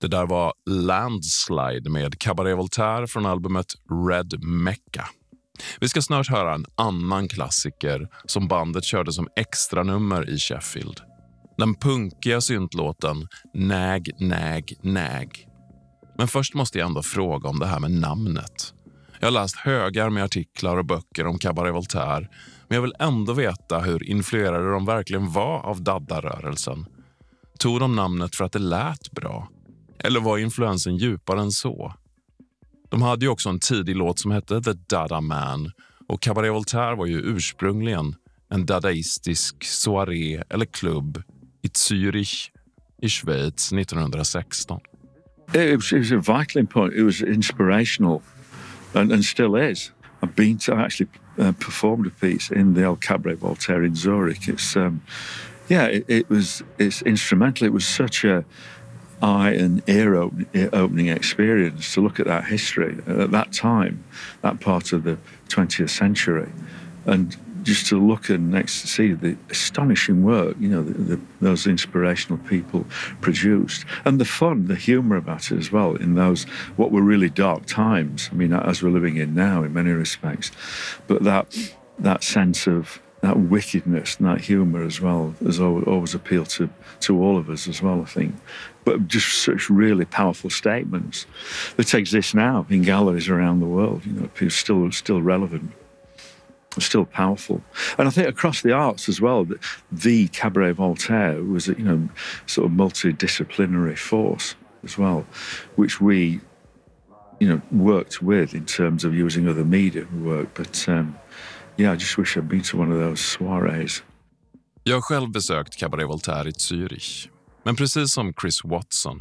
Det där var Landslide med Cabaret Voltaire från albumet Red Mecca. Vi ska snart höra en annan klassiker som bandet körde som extra nummer i Sheffield. Den punkiga syntlåten Nag, Nag, Nag. Men först måste jag ändå fråga om det här med namnet. Jag har läst högar med artiklar och böcker om Cabaret Voltaire, men jag vill ändå veta hur influerade de verkligen var av Dada-rörelsen. Tog de namnet för att det lät bra? Eller var influensen djupare än så? De hade ju också en tidig låt som hette The Dada Man, och Cabaret Voltaire var ju ursprungligen en dadaistisk soiré eller klubb i Zürich i Schweiz 1916. It was a vital important. It was inspirational, and still is. I've been to actually performed a piece in the old Cabaret Voltaire in Zurich. It's it's instrumental. It was such a eye and ear opening experience to look at that history at that time, that part of the 20th century, and just to look and see the astonishing work, those inspirational people produced, and the fun, the humour about it as well in those what were really dark times. I mean, as we're living in now in many respects, but that sense of that wickedness and that humour as well has always appealed to all of us as well, I think. But just such really powerful statements that exist now in galleries around the world. Still relevant. Still powerful. And I think across the arts as well, the Cabaret Voltaire was a sort of multidisciplinary force as well, which we worked with in terms of using other media work. But I just wish I'd been to one of those soirees. Jag har själv besökt Cabaret Voltaire i Zürich. Men precis som Chris Watson